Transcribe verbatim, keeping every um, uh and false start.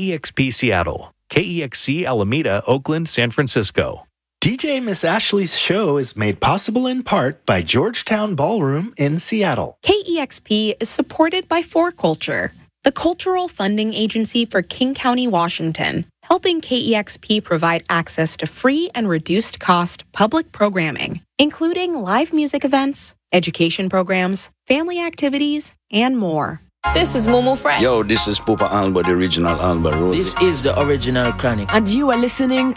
E X P Seattle, K E X C Alameda, Oakland, San Francisco. D J Miss Ashley's show is made possible in part by Georgetown Ballroom in Seattle. K E X P is supported by four Culture, the cultural funding agency for King County, Washington, helping K E X P provide access to free and reduced-cost public programming, including live music events, education programs, family activities, and more. This is Momo Fresh. Yo, this is Pupa Alba, the original Alba Rose. This is the original Chronic. And you are listening